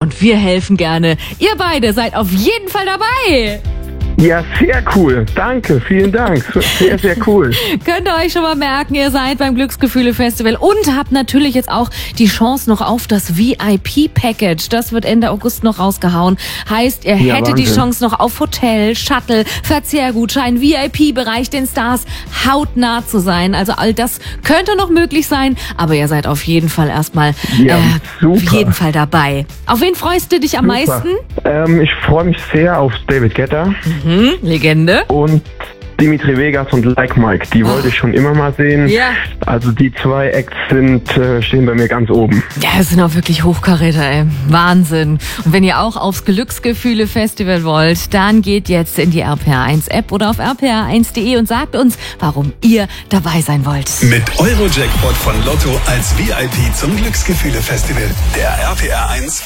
und wir helfen gerne. Ihr beide seid auf jeden Fall dabei. Ja, sehr cool. Danke, vielen Dank. Sehr, sehr cool. Könnt ihr euch schon mal merken, ihr seid beim Glücksgefühle-Festival und habt natürlich jetzt auch die Chance noch auf das VIP-Package. Das wird Ende August noch rausgehauen. Heißt, ihr hättet die Chance noch auf Hotel, Shuttle, Verzehrgutschein, VIP-Bereich, den Stars hautnah zu sein. Also all das könnte noch möglich sein, aber ihr seid auf jeden Fall erstmal auf jeden Fall dabei. Auf wen freust du dich am meisten? Ich freue mich sehr auf David Guetta. Legende. Und Dimitri Vegas und Like Mike, die wollte ich schon immer mal sehen. Ja. Also die zwei Acts stehen bei mir ganz oben. Ja, das sind auch wirklich Hochkaräter, ey. Wahnsinn. Und wenn ihr auch aufs Glücksgefühle-Festival wollt, dann geht jetzt in die RPR1-App oder auf rpr1.de und sagt uns, warum ihr dabei sein wollt. Mit Eurojackpot von Lotto als VIP zum Glücksgefühle-Festival. Der RPR1